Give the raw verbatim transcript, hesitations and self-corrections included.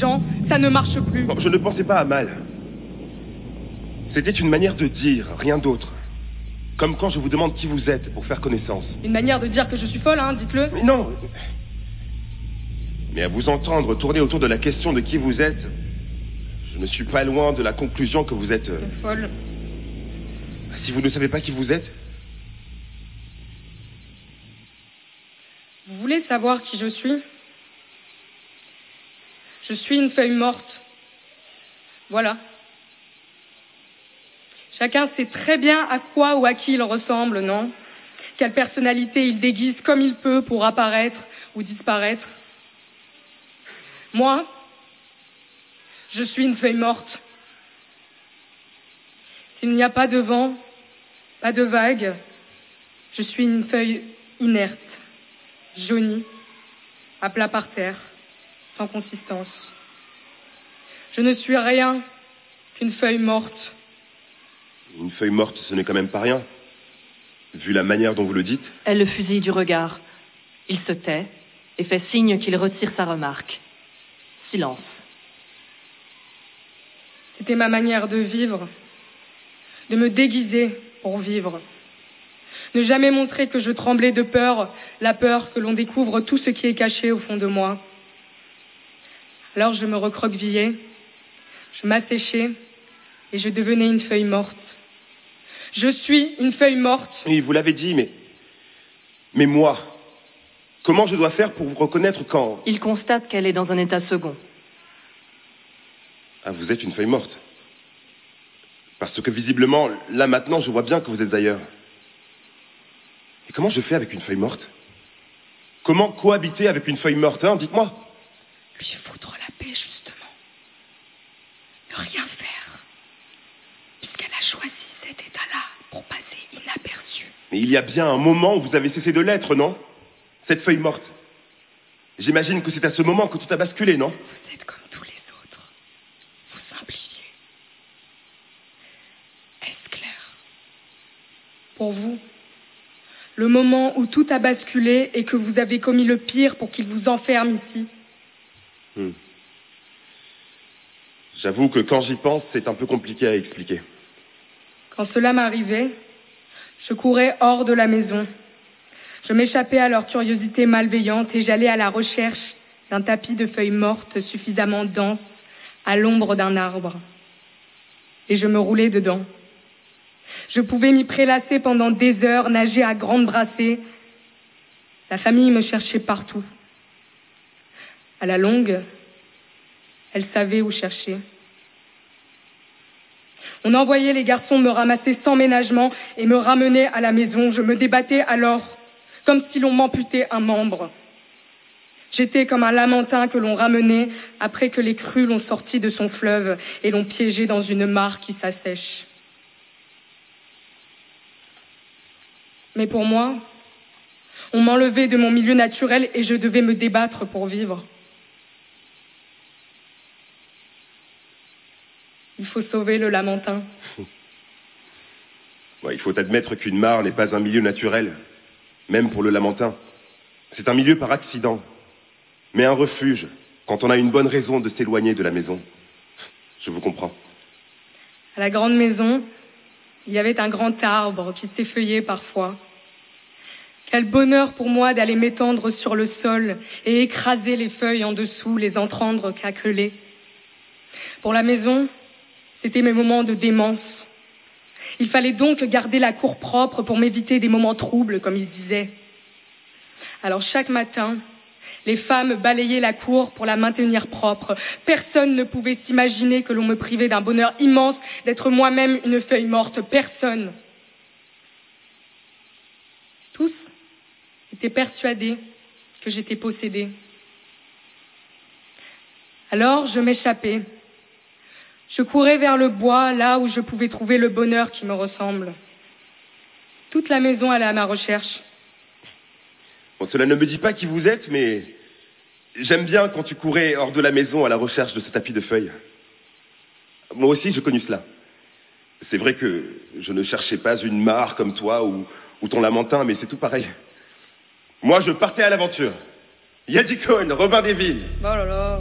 gens, ça ne marche plus. Bon, je ne pensais pas à mal. C'était une manière de dire, rien d'autre. Comme quand je vous demande qui vous êtes pour faire connaissance. Une manière de dire que je suis folle, hein, dites-le. Mais non. Mais à vous entendre tourner autour de la question de qui vous êtes, je ne suis pas loin de la conclusion que vous êtes... Euh... folle. Si vous ne savez pas qui vous êtes. Vous voulez savoir qui je suis? Je suis une feuille morte. Voilà. Chacun sait très bien à quoi ou à qui il ressemble, non? Quelle personnalité il déguise comme il peut pour apparaître ou disparaître. Moi, je suis une feuille morte. S'il n'y a pas de vent, pas de vague, je suis une feuille inerte, jaunie, à plat par terre, sans consistance. Je ne suis rien qu'une feuille morte. Une feuille morte, ce n'est quand même pas rien, vu la manière dont vous le dites. Elle le fusille du regard. Il se tait et fait signe qu'il retire sa remarque. Silence. C'était ma manière de vivre, de me déguiser pour vivre. Ne jamais montrer que je tremblais de peur, la peur que l'on découvre tout ce qui est caché au fond de moi. Alors je me recroquevillais, je m'asséchais et je devenais une feuille morte. Je suis une feuille morte. Oui, vous l'avez dit, mais... Mais moi, comment je dois faire pour vous reconnaître quand... Il constate qu'elle est dans un état second. Ah, vous êtes une feuille morte. Parce que visiblement, là maintenant, je vois bien que vous êtes ailleurs. Et comment je fais avec une feuille morte? Comment cohabiter avec une feuille morte, hein? Dites-moi. Lui foutre la paix, justement. Ne rien faire. Puisqu'elle a choisi cet état-là pour passer inaperçue. Mais il y a bien un moment où vous avez cessé de l'être, non? Cette feuille morte. J'imagine que c'est à ce moment que tout a basculé, non? Vous êtes comme tous les autres. Vous simplifiez. Est-ce clair? Pour vous, le moment où tout a basculé et que vous avez commis le pire pour qu'il vous enferme ici. Hmm. J'avoue que quand j'y pense, c'est un peu compliqué à expliquer. Quand cela m'arrivait, je courais hors de la maison. Je m'échappais à leur curiosité malveillante et j'allais à la recherche d'un tapis de feuilles mortes suffisamment dense à l'ombre d'un arbre. Et je me roulais dedans. Je pouvais m'y prélasser pendant des heures, nager à grandes brassées. La famille me cherchait partout. À la longue, elle savait où chercher. On envoyait les garçons me ramasser sans ménagement et me ramener à la maison. Je me débattais alors, comme si l'on m'amputait un membre. J'étais comme un lamentin que l'on ramenait après que les crues l'ont sorti de son fleuve et l'ont piégé dans une mare qui s'assèche. Mais pour moi, on m'enlevait de mon milieu naturel et je devais me débattre pour vivre. Il faut sauver le lamentin. Ouais, il faut admettre qu'une mare n'est pas un milieu naturel, même pour le lamentin. C'est un milieu par accident, mais un refuge, quand on a une bonne raison de s'éloigner de la maison. Je vous comprends. À la grande maison, il y avait un grand arbre qui s'effeuillait parfois. Quel bonheur pour moi d'aller m'étendre sur le sol et écraser les feuilles en dessous, les entendre craqueler. Pour la maison, c'était mes moments de démence. Il fallait donc garder la cour propre pour m'éviter des moments troubles, comme il disait. Alors chaque matin, les femmes balayaient la cour pour la maintenir propre. Personne ne pouvait s'imaginer que l'on me privait d'un bonheur immense d'être moi-même une feuille morte. Personne. Tous étaient persuadés que j'étais possédée. Alors je m'échappais. Je courais vers le bois, là où je pouvais trouver le bonheur qui me ressemble. Toute la maison allait à ma recherche. Bon, cela ne me dit pas qui vous êtes, mais j'aime bien quand tu courais hors de la maison à la recherche de ce tapis de feuilles. Moi aussi, j'ai connu cela. C'est vrai que je ne cherchais pas une mare comme toi ou, ou ton lamentin, mais c'est tout pareil. Moi, je partais à l'aventure. Yadi Cohen, Robin des Villes. Oh là là.